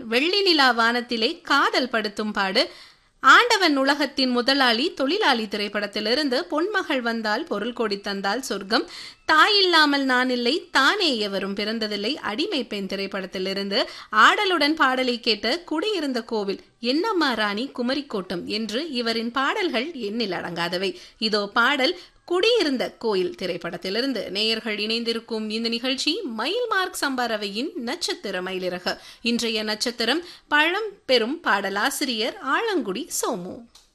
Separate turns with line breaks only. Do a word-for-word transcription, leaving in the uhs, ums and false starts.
வெள்ளி நிலா வானத்திலே காதல் படுத்தும் பாடு, ஆண்டவன் உலகத்தின் முதலாளி தொழிலாளி திரைப்படத்திலிருந்து பொன்மகள் வந்தால் பொருள் கோடி தந்தால் சொர்க்கம், தாயில்லாமல் நான் இல்லை தானே எவரும் பிறந்ததில்லை அடிமை பெண் திரைப்படத்திலிருந்து ஆடலுடன் பாடலை கேட்ட குடியிருந்த கோவில், என்னம்மா ராணி குமரிக்கோட்டம் என்று இவரின் பாடல்கள் எண்ணில் அடங்காதவை. இதோ பாடல் குடியிருந்த கோயில் திரைப்படத்திலிருந்து. நேயர்கள் இணைந்திருக்கும் இந்த நிகழ்ச்சி மயில் மார்க் சம்பாரவையின் நட்சத்திர மயிலிறகு. இன்றைய நட்சத்திரம் பழம் பெரும் பாடலாசிரியர் ஆலங்குடி சோமு.